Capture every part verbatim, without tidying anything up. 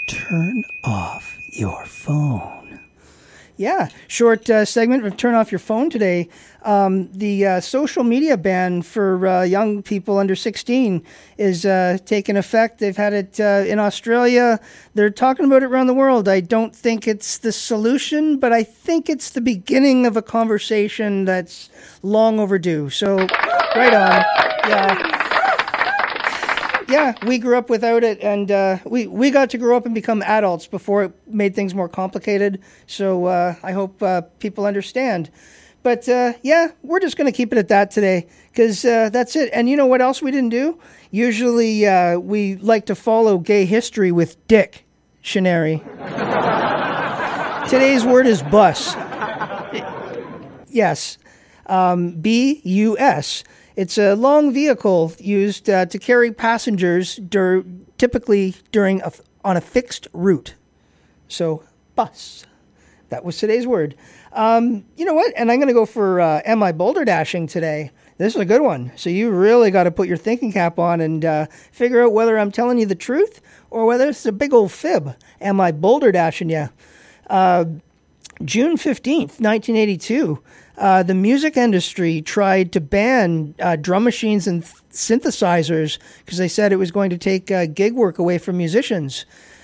turn off your phone. Yeah, short uh, segment of Turn Off Your Phone today. Um, the uh, social media ban for uh, young people under sixteen is uh, taking effect. They've had it uh, in Australia. They're talking about it around the world. I don't think it's the solution, but I think it's the beginning of a conversation that's long overdue. So, right on. Yeah. Yeah, we grew up without it, and uh, we, we got to grow up and become adults before it made things more complicated. So uh, I hope uh, people understand. But uh, yeah, we're just going to keep it at that today, because uh, that's it. And you know what else we didn't do? Usually uh, we like to follow gay history with dictionary. Today's word is bus. Yes, um, B U S. It's a long vehicle used uh, to carry passengers, dur- typically during a, on a fixed route. So, bus. That was today's word. Um, you know what? And I'm going to go for uh, Am I Boulder Dashing today? This is a good one. So you really got to put your thinking cap on and uh, figure out whether I'm telling you the truth or whether it's a big old fib. Am I boulder dashing you? Uh, June fifteenth, nineteen eighty-two. Uh, the music industry tried to ban uh, drum machines and th- synthesizers because they said it was going to take uh, gig work away from musicians.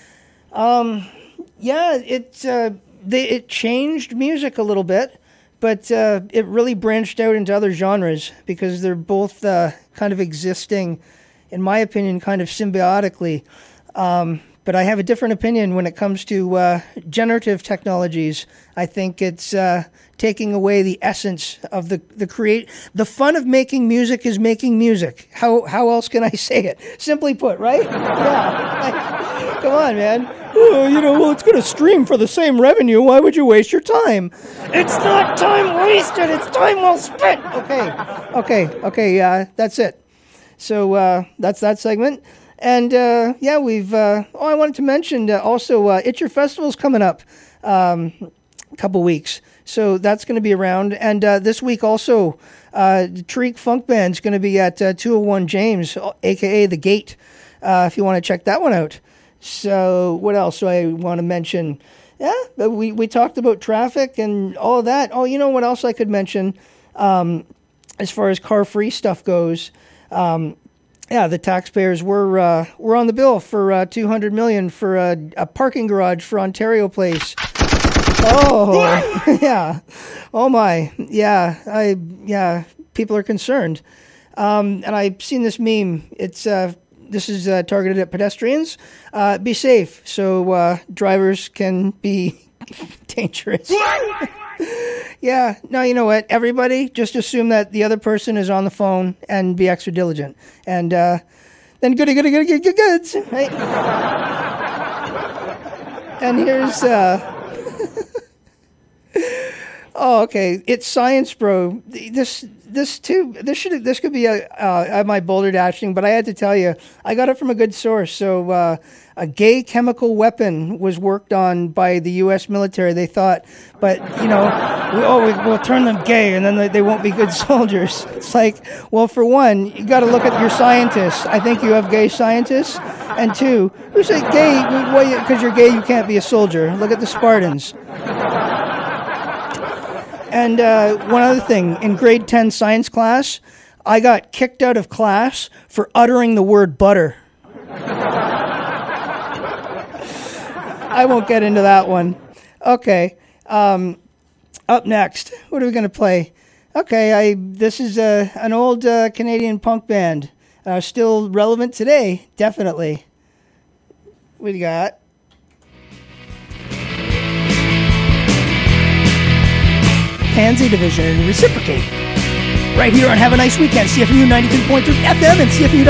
Um, yeah, it uh, they, it changed music a little bit, but uh, it really branched out into other genres because they're both uh, kind of existing, in my opinion, kind of symbiotically. Um, but I have a different opinion when it comes to uh, generative technologies. I think it's uh, taking away the essence of the the create. The fun of making music is making music. How how else can I say it? Simply put, right? Yeah. Like, come on, man. Oh, you know, well, it's going to stream for the same revenue. Why would you waste your time? It's not time wasted. It's time well spent. Okay, okay, okay. Uh, that's it. So uh, that's that segment. And uh, yeah, we've. Uh, oh, I wanted to mention uh, also, uh, It's Your Festival's coming up. Um, a couple weeks. So that's going to be around. And uh, this week also, uh, the Tariq Funk Band's going to be at uh, two oh one James, a k a. The Gate, uh, if you want to check that one out. So what else do I want to mention? Yeah, we, we talked about traffic and all of that. Oh, you know what else I could mention um, as far as car-free stuff goes? Um, yeah, the taxpayers were uh, were on the bill for uh, two hundred million dollars for a, a parking garage for Ontario Place. Oh, yeah. Oh, my. Yeah. I, yeah. People are concerned. Um, and I've seen this meme. It's, uh, this is uh, targeted at pedestrians. Uh, be safe so uh, drivers can be dangerous. Yeah. No, you know what? Everybody just assume that the other person is on the phone and be extra diligent. And uh, then goody, goody, goody, goody, goods. Right? And here's... Uh, Oh, okay. It's science, bro. This, this too. This should. This could be a uh, my boulder dashing, but I had to tell you, I got it from a good source. So, uh, a gay chemical weapon was worked on by the U S military. They thought, but you know, we, oh, we, we'll turn them gay, and then they, they won't be good soldiers. It's like, well, for one, you got to look at your scientists. I think you have gay scientists, and two, who say gay? Well, because you're gay, you can't be a soldier. Look at the Spartans. And uh, one other thing, in grade ten science class, I got kicked out of class for uttering the word butter. I won't get into that one. Okay, um, up next, what are we going to play? Okay, I this is uh, an old uh, Canadian punk band, uh, still relevant today, definitely. What do you got? Pansy Division and Reciprocate. Right here on Have a Nice Weekend, C F M U ninety-three point three F M and C F M U